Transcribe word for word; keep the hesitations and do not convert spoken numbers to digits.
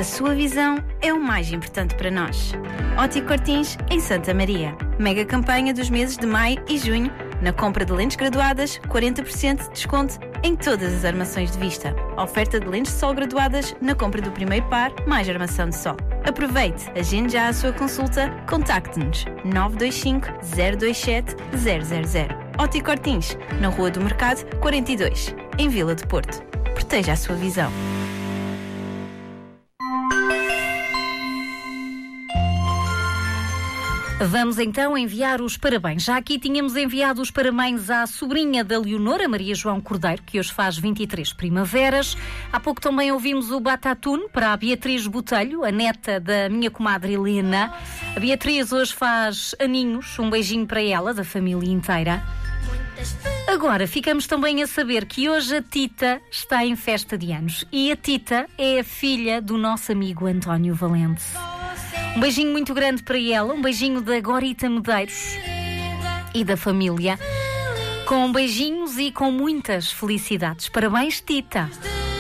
A sua visão é o mais importante para nós. Ótico Cortins, em Santa Maria. Mega campanha dos meses de maio e junho. Na compra de lentes graduadas, quarenta por cento de desconto em todas as armações de vista. Oferta de lentes de sol graduadas na compra do primeiro par, mais armação de sol. Aproveite, agende já a sua consulta, contacte-nos nove dois cinco, zero dois sete, zero zero zero. Ótico Cortins, na Rua do Mercado, quarenta e dois, em Vila de Porto. Proteja a sua visão. Vamos então enviar os parabéns. Já aqui tínhamos enviado os parabéns à sobrinha da Leonora, Maria João Cordeiro, que hoje faz vinte e três primaveras. Há pouco também ouvimos o Batatune para a Beatriz Botelho, a neta da minha comadre Helena. A Beatriz hoje faz aninhos, um beijinho para ela, da família inteira. Agora, ficamos também a saber que hoje a Tita está em festa de anos. E a Tita é a filha do nosso amigo António Valente. Um beijinho muito grande para ela, um beijinho da Gorita Medeiros e da família, com beijinhos e com muitas felicidades. Parabéns, Tita!